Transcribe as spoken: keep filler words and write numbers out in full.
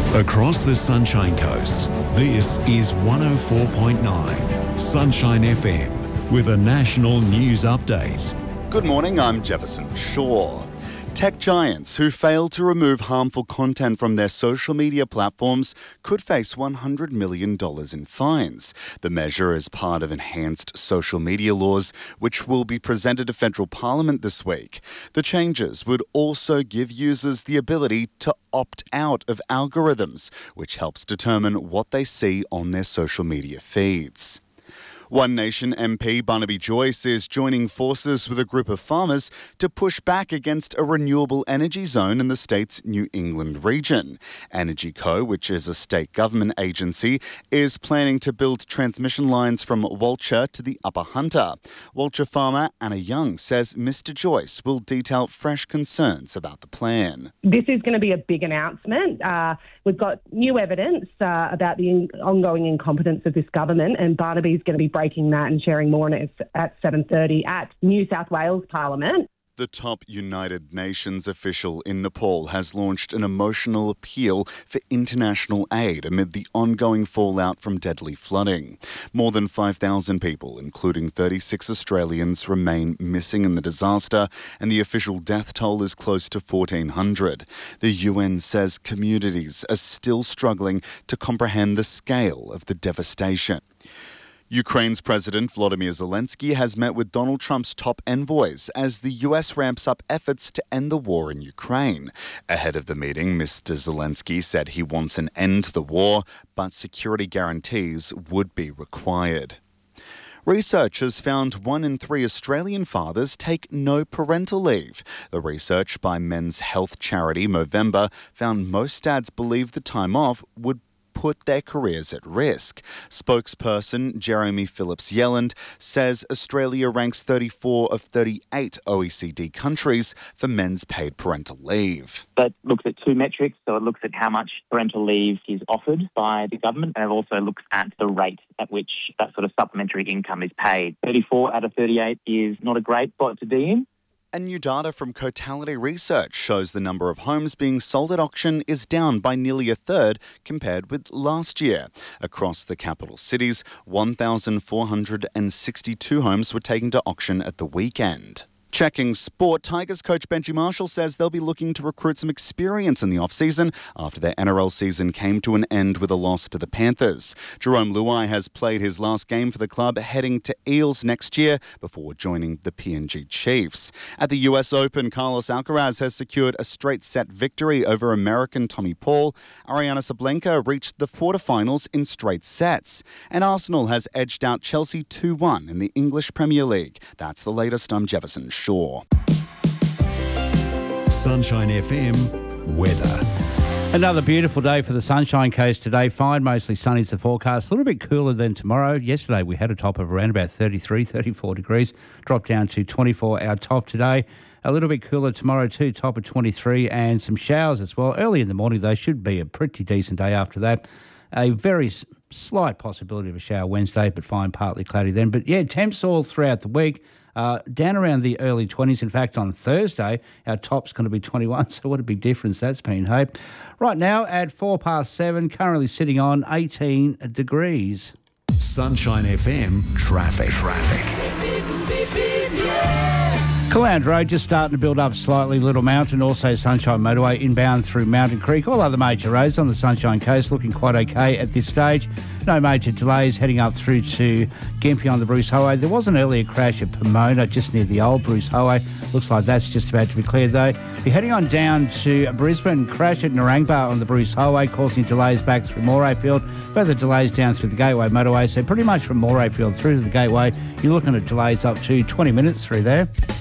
Across the Sunshine Coast, this is one oh four point nine Sunshine F M with a national news update. Good morning, I'm Jefferson Shaw. Tech giants who fail to remove harmful content from their social media platforms could face one hundred million dollars in fines. The measure is part of enhanced social media laws, which will be presented to federal parliament this week. The changes would also give users the ability to opt out of algorithms, which helps determine what they see on their social media feeds. One Nation M P Barnaby Joyce is joining forces with a group of farmers to push back against a renewable energy zone in the state's New England region. Energy Co, which is a state government agency, is planning to build transmission lines from Walcher to the Upper Hunter. Walcher farmer Anna Young says Mister Joyce will detail fresh concerns about the plan. This is going to be a big announcement. Uh, we've got new evidence uh, about the in- ongoing incompetence of this government, and Barnaby's going to be breaking that and sharing more on it at seven thirty at New South Wales Parliament. The top United Nations official in Nepal has launched an emotional appeal for international aid amid the ongoing fallout from deadly flooding. More than five thousand people, including thirty-six Australians, remain missing in the disaster, and the official death toll is close to fourteen hundred. The U N says communities are still struggling to comprehend the scale of the devastation. Ukraine's President Volodymyr Zelensky has met with Donald Trump's top envoys as the U S ramps up efforts to end the war in Ukraine. Ahead of the meeting, Mister Zelensky said he wants an end to the war, but security guarantees would be required. Research has found one in three Australian fathers take no parental leave. The research by men's health charity Movember found most dads believe the time off would put their careers at risk. Spokesperson Jeremy Phillips-Yelland says Australia ranks thirty-four of thirty-eight O E C D countries for men's paid parental leave. That looks at two metrics, so it looks at how much parental leave is offered by the government, and it also looks at the rate at which that sort of supplementary income is paid. thirty-four out of thirty-eight is not a great spot to be in. And new data from Cotality Research shows the number of homes being sold at auction is down by nearly a third compared with last year. Across the capital cities, one thousand four hundred sixty-two homes were taken to auction at the weekend. Checking sport, Tigers coach Benji Marshall says they'll be looking to recruit some experience in the off-season after their N R L season came to an end with a loss to the Panthers. Jerome Luai has played his last game for the club, heading to Eels next year before joining the P N G Chiefs. At the U S Open, Carlos Alcaraz has secured a straight-set victory over American Tommy Paul. Ariana Sabalenka reached the quarterfinals in straight sets. And Arsenal has edged out Chelsea two one in the English Premier League. That's the latest. I'm Jefferson Shaw. Sunshine F M weather. Another beautiful day for the Sunshine Coast today. Fine, mostly sunny is the forecast. A little bit cooler than tomorrow. Yesterday we had a top of around about thirty-three, thirty-four degrees. Dropped down to twenty-four our top today. A little bit cooler tomorrow too, top of twenty-three, and some showers as well. Early in the morning though, should be a pretty decent day after that. A very slight possibility of a shower Wednesday, but fine, partly cloudy then. But yeah, temps all throughout the week. Uh, down around the early twenties. In fact, on Thursday, our top's going to be twenty-one, so what a big difference that's been, hey? Right now, at four past seven, currently sitting on eighteen degrees. Sunshine F M traffic. Traffic. Caloundra Road just starting to build up slightly. Little Mountain, also Sunshine Motorway inbound through Mountain Creek. All other major roads on the Sunshine Coast looking quite okay at this stage. No major delays heading up through to Gympie on the Bruce Highway. There was an earlier crash at Pomona just near the old Bruce Highway. Looks like that's just about to be cleared though. You're heading on down to Brisbane. Crash at Narangba on the Bruce Highway causing delays back through Morayfield. Further delays down through the Gateway Motorway. So pretty much from Morayfield through to the Gateway, you're looking at delays up to twenty minutes through there.